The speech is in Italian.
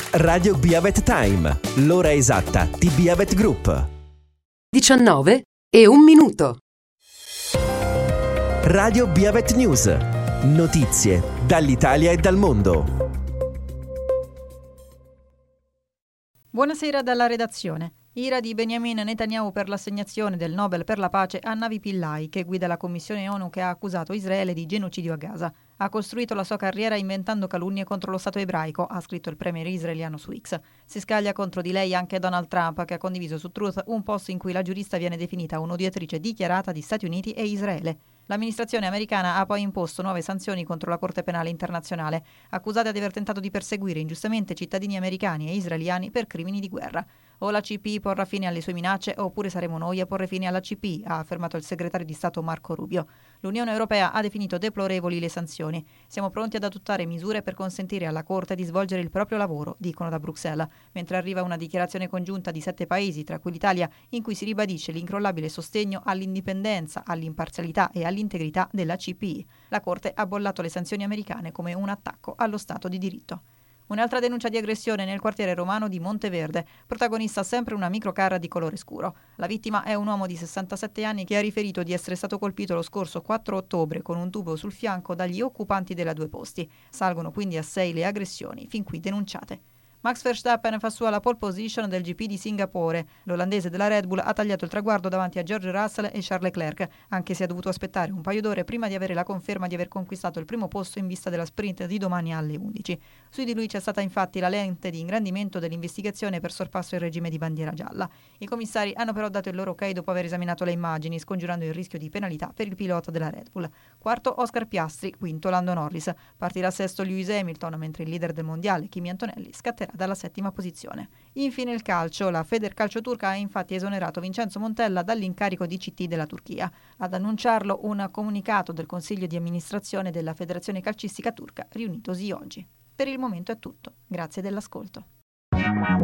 Radio Biavet Time, l'ora esatta di Biavet Group. 19 e 1 minuto. Radio Biavet News. Notizie dall'Italia e dal mondo. Buonasera dalla redazione. Ira di Benjamin Netanyahu per l'assegnazione del Nobel per la pace a Navi Pillay, che guida la commissione ONU che ha accusato Israele di genocidio a Gaza. Ha costruito la sua carriera inventando calunnie contro lo Stato ebraico, ha scritto il premier israeliano su X. Si scaglia contro di lei anche Donald Trump, che ha condiviso su Truth un post in cui la giurista viene definita un'odiatrice dichiarata di Stati Uniti e Israele. L'amministrazione americana ha poi imposto nuove sanzioni contro la Corte Penale Internazionale, accusata di aver tentato di perseguire ingiustamente cittadini americani e israeliani per crimini di guerra. O la CPI porrà fine alle sue minacce oppure saremo noi a porre fine alla CPI, ha affermato il segretario di Stato Marco Rubio. L'Unione Europea ha definito deplorevoli le sanzioni. Siamo pronti ad adottare misure per consentire alla Corte di svolgere il proprio lavoro, dicono da Bruxelles, mentre arriva una dichiarazione congiunta di 7 paesi, tra cui l'Italia, in cui si ribadisce l'incrollabile sostegno all'indipendenza, all'imparzialità e all'integrità della CPI. La Corte ha bollato le sanzioni americane come un attacco allo Stato di diritto. Un'altra denuncia di aggressione nel quartiere romano di Monteverde, protagonista sempre una microcar di colore scuro. La vittima è un uomo di 67 anni che ha riferito di essere stato colpito lo scorso 4 ottobre con un tubo sul fianco dagli occupanti della Due Posti. Salgono quindi a 6 le aggressioni fin qui denunciate. Max Verstappen fa sua la pole position del GP di Singapore. L'olandese della Red Bull ha tagliato il traguardo davanti a George Russell e Charles Leclerc, anche se ha dovuto aspettare un paio d'ore prima di avere la conferma di aver conquistato il primo posto in vista della sprint di domani alle 11. Su di lui c'è stata infatti la lente di ingrandimento dell'investigazione per sorpasso in regime di bandiera gialla. I commissari hanno però dato il loro ok dopo aver esaminato le immagini, scongiurando il rischio di penalità per il pilota della Red Bull. Quarto Oscar Piastri, quinto Lando Norris. Partirà sesto Lewis Hamilton, mentre il leader del mondiale, Kimi Antonelli, scatterà dalla 7ª posizione. Infine il calcio. La Federcalcio turca ha infatti esonerato Vincenzo Montella dall'incarico di CT della Turchia. Ad annunciarlo un comunicato del Consiglio di amministrazione della Federazione Calcistica Turca riunitosi oggi. Per il momento è tutto. Grazie dell'ascolto.